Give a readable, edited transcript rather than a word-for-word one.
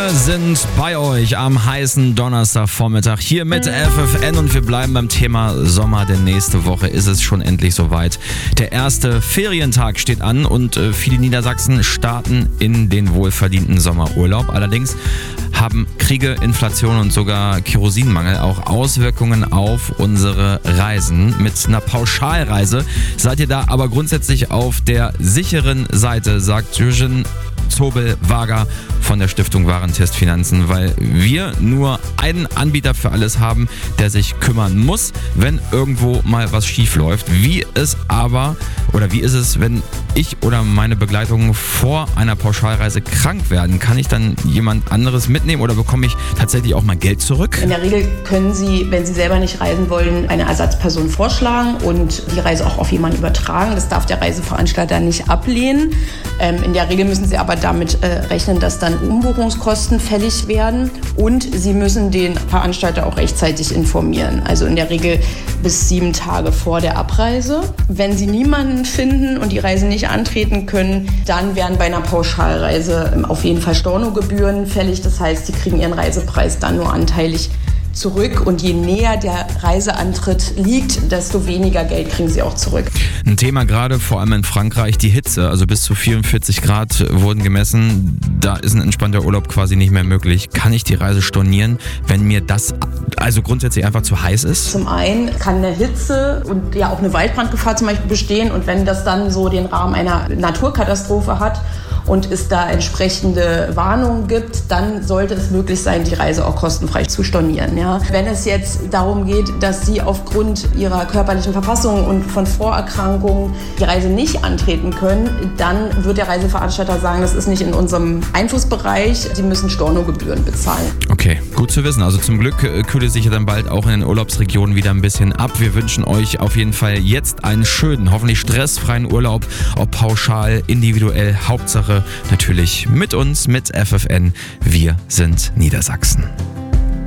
Wir sind bei euch am heißen Donnerstagvormittag hier mit FFN und wir bleiben beim Thema Sommer, denn nächste Woche ist es schon endlich soweit. Der erste Ferientag steht an und viele Niedersachsen starten in den wohlverdienten Sommerurlaub. Allerdings haben Kriege, Inflation und sogar Kerosinmangel auch Auswirkungen auf unsere Reisen. Mit einer Pauschalreise seid ihr da aber grundsätzlich auf der sicheren Seite, sagt Jürgen Zobel-Wager von der Stiftung Warentest Finanzen, weil wir nur einen Anbieter für alles haben, der sich kümmern muss, wenn irgendwo mal was schief läuft. Wie ist es, wenn ich oder meine Begleitung vor einer Pauschalreise krank werden? Kann ich dann jemand anderes mitnehmen oder bekomme ich tatsächlich auch mal Geld zurück? In der Regel können Sie, wenn Sie selber nicht reisen wollen, eine Ersatzperson vorschlagen und die Reise auch auf jemanden übertragen. Das darf der Reiseveranstalter nicht ablehnen. In der Regel müssen Sie aber damit rechnen, dass dann Umbuchungskosten fällig werden und Sie müssen den Veranstalter auch rechtzeitig informieren. Also in der Regel bis 7 Tage vor der Abreise. Wenn Sie niemanden finden und die Reise nicht antreten können, dann werden bei einer Pauschalreise auf jeden Fall Stornogebühren fällig. Das heißt, Sie kriegen Ihren Reisepreis dann nur anteilig zurück und je näher der Reiseantritt liegt, desto weniger Geld kriegen Sie auch zurück. Ein Thema gerade vor allem in Frankreich, die Hitze, also bis zu 44 Grad wurden gemessen, da ist ein entspannter Urlaub quasi nicht mehr möglich. Kann ich die Reise stornieren, wenn mir das also grundsätzlich einfach zu heiß ist? Zum einen kann eine Hitze und ja auch eine Waldbrandgefahr zum Beispiel bestehen und wenn das dann so den Rahmen einer Naturkatastrophe hat und es da entsprechende Warnungen gibt, dann sollte es möglich sein, die Reise auch kostenfrei zu stornieren. Ja. Wenn es jetzt darum geht, dass Sie aufgrund Ihrer körperlichen Verfassung und von Vorerkrankungen die Reise nicht antreten können, dann wird der Reiseveranstalter sagen, das ist nicht in unserem Einflussbereich, Sie müssen Stornogebühren bezahlen. Okay, gut zu wissen. Also zum Glück kühlt es sich ja dann bald auch in den Urlaubsregionen wieder ein bisschen ab. Wir wünschen euch auf jeden Fall jetzt einen schönen, hoffentlich stressfreien Urlaub, ob pauschal, individuell, Hauptsache natürlich mit uns, mit FFN. Wir sind Niedersachsen.